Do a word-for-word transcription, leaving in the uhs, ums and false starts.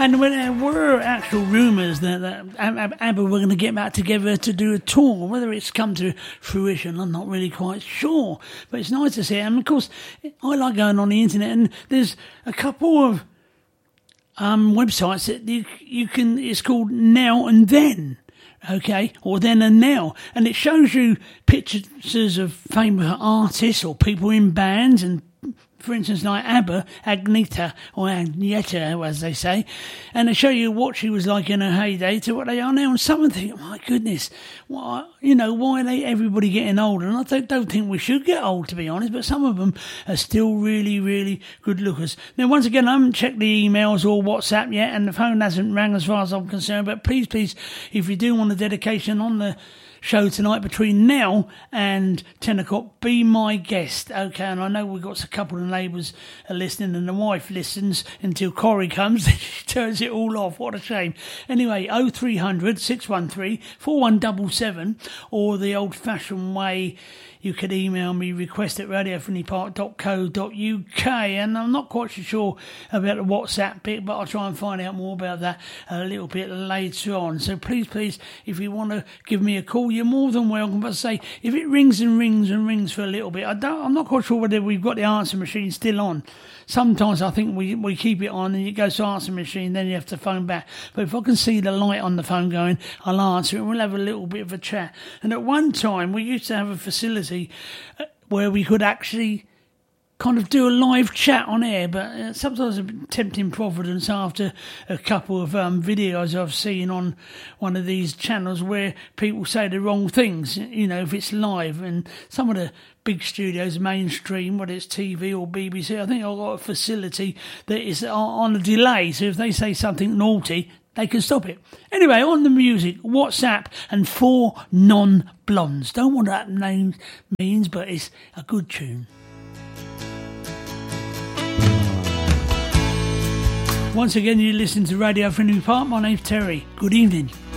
And when there were actual rumours that, that ABBA were going to get back together to do a tour, whether it's come to fruition, I'm not really quite sure. But it's nice to see it. And of course, I like going on the internet, and there's a couple of um, websites that you, you can, it's called Now and Then. Okay, or Then and Now, and it shows you pictures of famous artists or people in bands, and for instance, like ABBA, Agneta, or Agneta, as they say, and they show you what she was like in her heyday to what they are now. And some of them think, oh my goodness, why, you know, why are they everybody getting older? And I don't, don't think we should get old, to be honest, but some of them are still really, really good lookers. Now, once again, I haven't checked the emails or WhatsApp yet, and the phone hasn't rang as far as I'm concerned, but please, please, if you do want a dedication on the show tonight between now and ten o'clock, be my guest, okay? And I know we've got a couple of neighbours listening, and the wife listens until Corrie comes. She turns it all off. What a shame. Anyway, oh three hundred, six one three, four one seven seven, or the old-fashioned way, you could email me, request at radio friendly park dot co dot uk. And I'm not quite so sure about the WhatsApp bit, but I'll try and find out more about that a little bit later on. So please, please, if you want to give me a call, you're more than welcome. But say, if it rings and rings and rings for a little bit, I don't, I'm not quite sure whether we've got the answer machine still on. Sometimes I think we, we keep it on and it goes to answer machine, then you have to phone back. But if I can see the light on the phone going, I'll answer it and we'll have a little bit of a chat. And at one time, we used to have a facility where we could actually kind of do a live chat on air, but uh, sometimes a bit tempting providence after a couple of um, videos I've seen on one of these channels where people say the wrong things, you know, if it's live. And some of the big studios, mainstream, whether it's T V or B B C, I think I've got a facility that is on a delay, so if they say something naughty, they can stop it. Anyway, on the music, WhatsApp and Four Non-Blondes. Don't know what that name means, but it's a good tune. Once again, you listen to Radio Friendly Park. My name's Terry. Good evening.